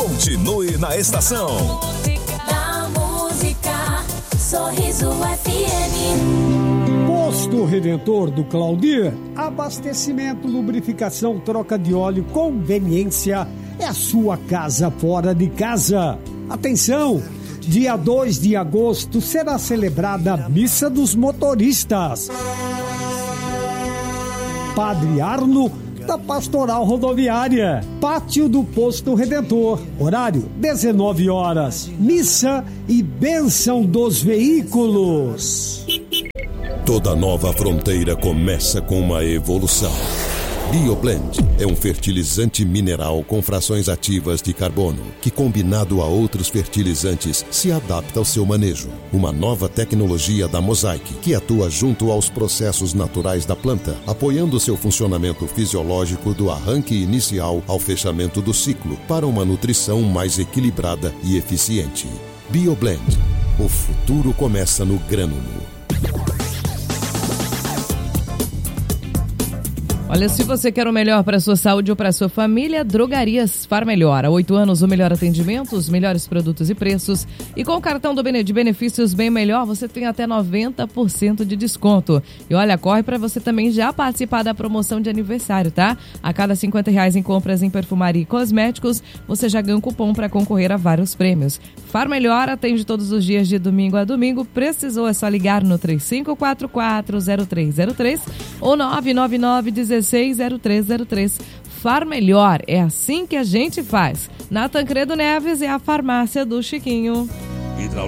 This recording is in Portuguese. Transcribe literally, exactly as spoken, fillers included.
Continue na estação. Da música, Sorriso F M. Posto Redentor do Claudir, abastecimento, lubrificação, troca de óleo, conveniência, é a sua casa fora de casa. Atenção! Dia dois de agosto será celebrada a Missa dos Motoristas. Padre Arno, da Pastoral Rodoviária, Pátio do Posto Redentor, horário dezenove horas, missa e bênção dos veículos. Toda nova fronteira começa com uma evolução. BioBlend é um fertilizante mineral com frações ativas de carbono, que combinado a outros fertilizantes se adapta ao seu manejo. Uma nova tecnologia da Mosaic, que atua junto aos processos naturais da planta, apoiando seu funcionamento fisiológico do arranque inicial ao fechamento do ciclo, para uma nutrição mais equilibrada e eficiente. BioBlend. O futuro começa no grânulo. Olha, se você quer o melhor para a sua saúde ou para a sua família, Drogarias Far Melhor. Há oito anos, o melhor atendimento, os melhores produtos e preços. E com o cartão do Bene- de benefícios Bem Melhor, você tem até noventa por cento de desconto. E olha, corre para você também já participar da promoção de aniversário, tá? A cada cinquenta reais em compras em perfumaria e cosméticos, você já ganha um cupom para concorrer a vários prêmios. Far Melhor atende todos os dias de domingo a domingo. Precisou, é só ligar no três cinco quatro quatro, zero três zero três ou nove nove nove, um seis zero três zero três. Far Melhor, é assim que a gente faz. Na Tancredo Neves é a farmácia do Chiquinho.